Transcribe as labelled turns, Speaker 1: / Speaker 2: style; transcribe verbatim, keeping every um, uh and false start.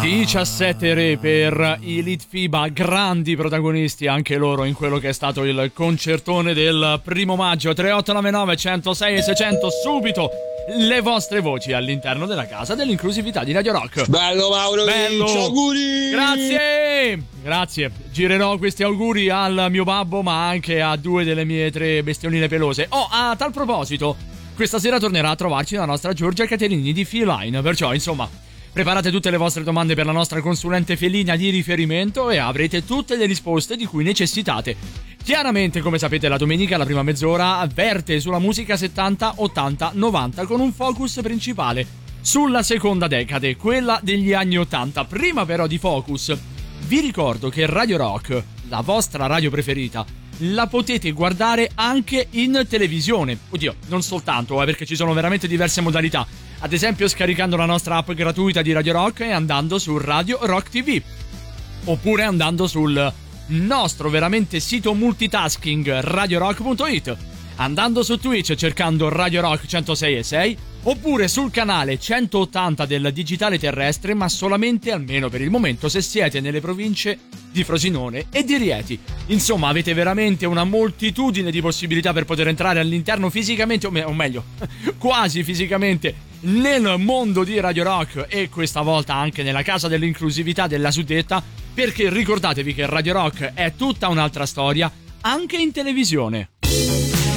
Speaker 1: diciassette re per i Litfiba, grandi protagonisti anche loro in quello che è stato il concertone del primo maggio. Tre otto nove nove uno zero sei sei zero zero, subito le vostre voci all'interno della casa dell'inclusività di Radio Rock.
Speaker 2: Bello Mauro,
Speaker 1: bello,
Speaker 2: auguri!
Speaker 1: Grazie, grazie. Girerò questi auguri al mio babbo, ma anche a due delle mie tre bestioline pelose. Oh, a tal proposito, questa sera tornerà a trovarci la nostra Giorgia Caterini di Feline, perciò insomma preparate tutte le vostre domande per la nostra consulente felina di riferimento e avrete tutte le risposte di cui necessitate. Chiaramente, come sapete, la domenica la prima mezz'ora verte sulla musica settanta, ottanta, novanta con un focus principale sulla seconda decade, quella degli anni ottanta. Prima però di focus, vi ricordo che Radio Rock, la vostra radio preferita, la potete guardare anche in televisione. Oddio, non soltanto, eh, perché ci sono veramente diverse modalità. Ad esempio scaricando la nostra app gratuita di Radio Rock e andando su Radio Rock T V. Oppure andando sul nostro veramente sito multitasking radio rock punto it. Andando su Twitch cercando Radio Rock centosei e sei. Oppure sul canale centottanta del digitale terrestre, ma solamente, almeno per il momento, se siete nelle province di Frosinone e di Rieti. Insomma, avete veramente una moltitudine di possibilità per poter entrare all'interno fisicamente, o, me- o meglio, quasi fisicamente, nel mondo di Radio Rock, e questa volta anche nella casa dell'inclusività della suddetta, perché ricordatevi che Radio Rock è tutta un'altra storia, anche in televisione.